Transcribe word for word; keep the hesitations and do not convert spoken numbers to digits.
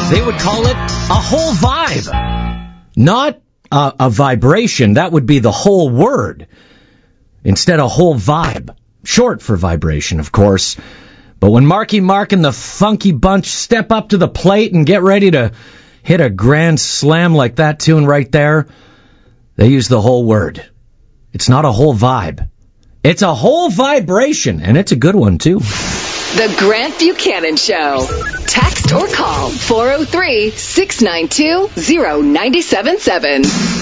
They would call it a whole vibe. Not a, a vibration. That would be the whole word. Instead, a whole vibe. Short for vibration, of course. But when Marky Mark and the Funky Bunch step up to the plate and get ready to hit a grand slam like that tune right there, they use the whole word. It's not a whole vibe. It's a whole vibration, and it's a good one, too. The Grant Buchanan Show. Text or call four oh three, six nine two, oh nine seven seven.